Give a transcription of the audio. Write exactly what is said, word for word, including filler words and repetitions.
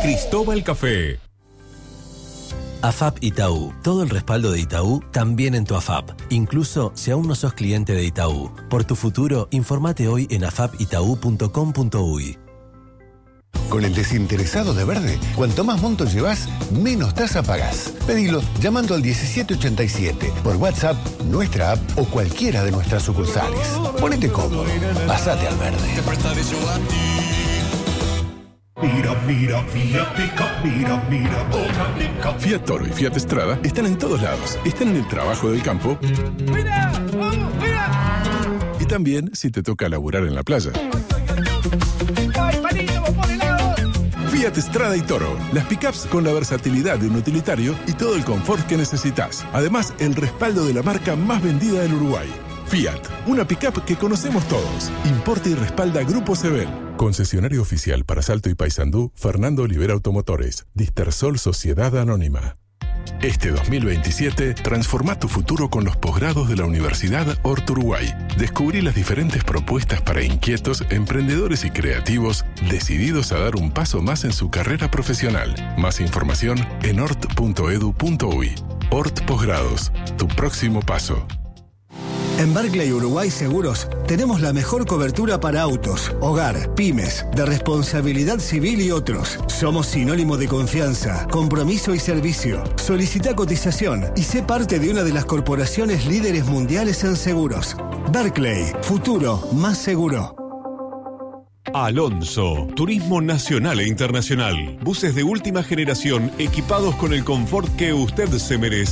Cristóbal Café. AFAP Itaú. Todo el respaldo de Itaú también en tu AFAP. Incluso si aún no sos cliente de Itaú. Por tu futuro, informate hoy en afap itaú punto com punto uy. Con el desinteresado de Verde, cuanto más monto llevas, menos tasa pagás. Pedilo llamando al diecisiete ochenta y siete, por WhatsApp, nuestra app o cualquiera de nuestras sucursales. Ponete cómodo, pasate al Verde. Mira, mira, Fiat Pickup, mira, mira, otra Pickup. Fiat Toro y Fiat Strada están en todos lados. Están en el trabajo del campo. ¡Mira! ¡Vamos, mira! Y también si te toca laburar en la playa. ¡Ay, palito, por el lado! Fiat Strada y Toro. Las pickups con la versatilidad de un utilitario y todo el confort que necesitas. Además, el respaldo de la marca más vendida del Uruguay. Fiat, una pickup que conocemos todos. Importa y respalda Grupo Sebel. Concesionario oficial para Salto y Paysandú, Fernando Olivera Automotores. Distersol Sociedad Anónima. Este dos mil veintisiete, transforma tu futuro con los posgrados de la Universidad Hort Uruguay. Descubrí las diferentes propuestas para inquietos, emprendedores y creativos decididos a dar un paso más en su carrera profesional. Más información en hort punto edu punto uy. Hort Posgrados, tu próximo paso. En Barclay Uruguay Seguros tenemos la mejor cobertura para autos, hogar, pymes, de responsabilidad civil y otros. Somos sinónimo de confianza, compromiso y servicio. Solicita cotización y sé parte de una de las corporaciones líderes mundiales en seguros. Barclay, futuro más seguro. Alonso, turismo nacional e internacional. Buses de última generación equipados con el confort que usted se merece.